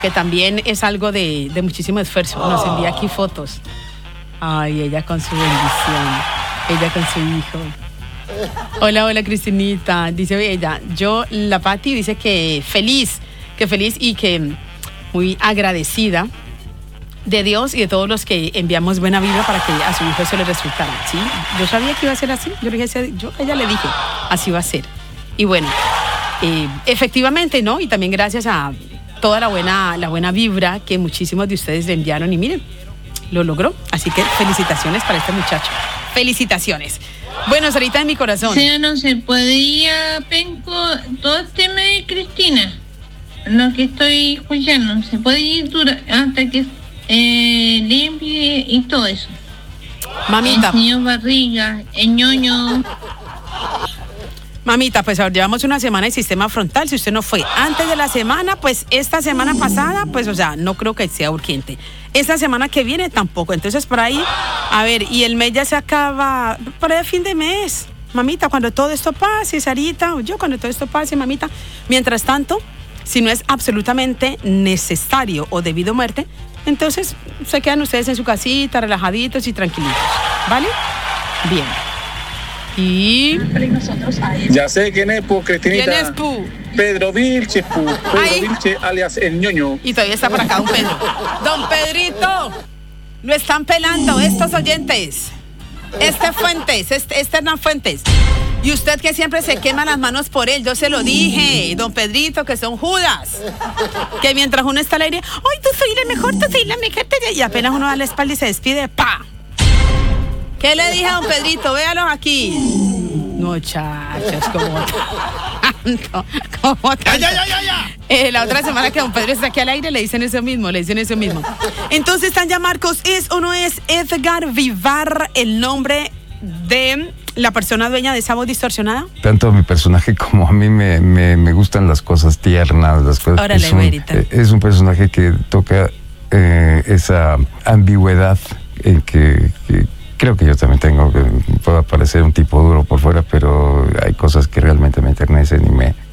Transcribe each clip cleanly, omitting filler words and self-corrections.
que también es algo de muchísimo esfuerzo. Nos envía aquí fotos. Ay, ella con su bendición, ella con su hijo. Hola, Cristinita. Dice ella, la Pati dice que feliz y que muy agradecida de Dios y de todos los que enviamos buena vibra para que a su hijo se le resultara. ¿Sí? Yo sabía que iba a ser así. A ella le dije, así va a ser. Y bueno, efectivamente, ¿no? Y también gracias a toda la buena vibra que muchísimos de ustedes le enviaron y miren, lo logró. Así que felicitaciones para este muchacho. Felicitaciones. Bueno, Sarita de mi corazón. O sea, no se podía, Penco, todo el tema de Cristina, lo que estoy escuchando, se puede ir hasta que limpie y todo eso. Mamita. El señor Barriga, el ñoño. Mamita, pues ahora llevamos una semana de sistema frontal. Si usted no fue antes de la semana, pues esta semana pasada, pues o sea, no creo que sea urgente. Esta semana que viene tampoco. Entonces por ahí, a ver, y el mes ya se acaba para el fin de mes. Mamita, cuando todo esto pase, Sarita, o yo cuando todo esto pase, mamita. Mientras tanto, si no es absolutamente necesario o debido a muerte, entonces se quedan ustedes en su casita, relajaditos y tranquilitos. ¿Vale? Bien. Y... Ya sé quién es, Pu, Cristinita. ¿Quién es, Pu? Pedro Vilches, Pu. Pedro Vilches, alias el ñoño. Y todavía está por acá don Pedro. Don Pedrito, lo están pelando estos oyentes. Hernán Fuentes. Y usted que siempre se quema las manos por él, yo se lo dije, don Pedrito, que son Judas. Que mientras uno está al aire, ¡ay, tú soy la mejor! Y apenas uno da la espalda y se despide, ¡pa! ¿Qué le dije a don Pedrito? Véalos aquí. Muchachos, como tanto. Ya. La otra semana que don Pedro está aquí al aire le dicen eso mismo. Entonces, Tanya Marcos, ¿es o no es Edgar Vivar el nombre de la persona dueña de esa voz distorsionada? Tanto mi personaje como a mí me gustan las cosas tiernas, las cosas. Órale, es un personaje que toca esa ambigüedad en que creo que yo también tengo, que puedo parecer un tipo duro por fuera, pero hay cosas que realmente me enternecen y me...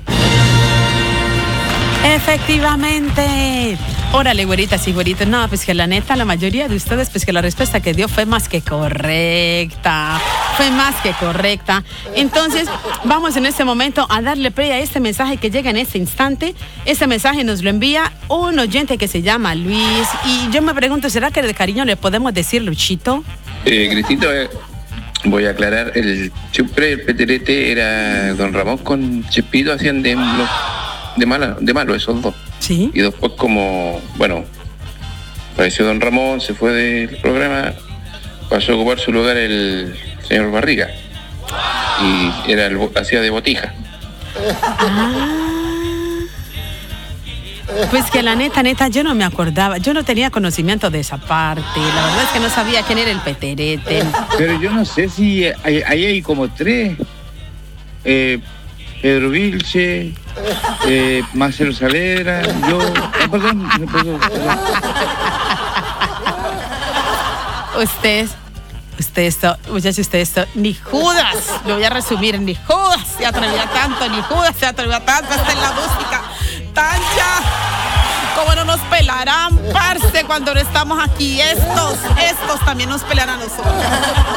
Efectivamente. Órale, güerita, sí, güerita. No, pues que la neta, la mayoría de ustedes, pues que la respuesta que dio fue más que correcta. Entonces, vamos en este momento a darle play a este mensaje que llega en este instante. Este mensaje nos lo envía un oyente que se llama Luis. Y yo me pregunto, ¿será que de cariño le podemos decir Luchito? Cristito, voy a aclarar, el chupre, el peterete era don Ramón con Chespito, hacían de malo esos dos. Sí. Y después falleció don Ramón, se fue del programa, pasó a ocupar su lugar el señor Barriga. Y hacía de botija. Pues que la neta, yo no me acordaba, yo no tenía conocimiento de esa parte, la verdad es que no sabía quién era el peterete. Pero yo no sé si ahí hay como tres, Pedro Vilche, Marcelo Saavedra, yo, perdón. Usted, ni Judas, lo voy a resumir, ni Judas se atrevía tanto, hasta en la música. Tanya, ¿cómo no nos pelarán, parce, cuando no estamos aquí? Estos también nos pelarán a nosotros.